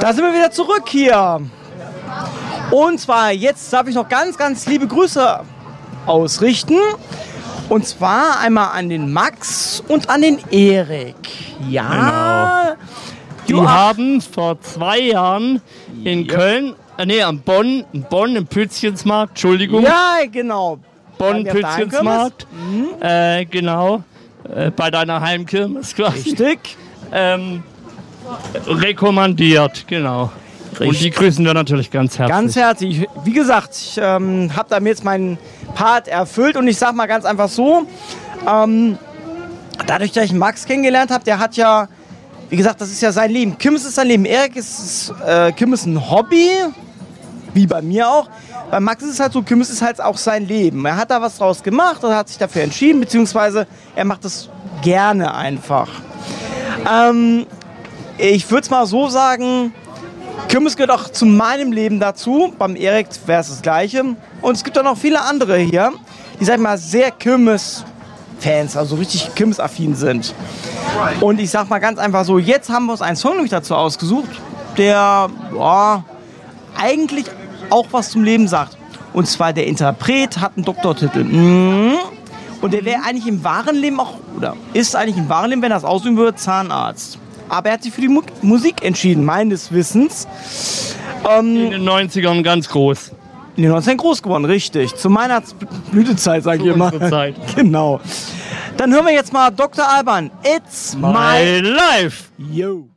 Da sind wir wieder zurück hier. Und zwar jetzt darf ich noch ganz, ganz liebe Grüße ausrichten. Und zwar einmal an den Max und an den Erik. Ja. Genau. Die haben vor 2 Jahren in Köln, am Bonn im Pützchensmarkt, Entschuldigung. Ja, genau. Bonn-Pützchensmarkt. Genau. Bei deiner Heimkirmes quasi. Richtig. Rekommandiert, genau. Richtig. Und die grüßen wir natürlich ganz herzlich. Ganz herzlich. Wie gesagt, ich habe damit jetzt meinen Part erfüllt und ich sag mal ganz einfach so, dadurch, dass ich Max kennengelernt habe, der hat ja, wie gesagt, das ist ja sein Leben. Kirmes ist sein Leben. Erik ist Kirmes ein Hobby, wie bei mir auch. Bei Max ist es halt so, Kirmes ist halt auch sein Leben. Er hat da was draus gemacht und hat sich dafür entschieden, beziehungsweise er macht es gerne einfach. Ich würde es mal so sagen, Kirmes gehört auch zu meinem Leben dazu. Beim Erik wäre es das Gleiche. Und es gibt auch noch viele andere hier, die, sag ich mal, sehr Kirmes-Fans, also richtig Kirmes-affin sind. Und ich sag mal ganz einfach so, jetzt haben wir uns einen Song nämlich dazu ausgesucht, der eigentlich auch was zum Leben sagt. Und zwar der Interpret hat einen Doktortitel. Und der wäre eigentlich im wahren Leben auch, oder ist eigentlich im wahren Leben, wenn er das ausüben würde, Zahnarzt. Aber er hat sich für die Musik entschieden, meines Wissens. In den 90ern ganz groß. In den 90ern groß geworden, richtig. Zu meiner Blütezeit, sag ich immer. Zeit. Genau. Dann hören wir jetzt mal Dr. Alban. It's My life. Yo.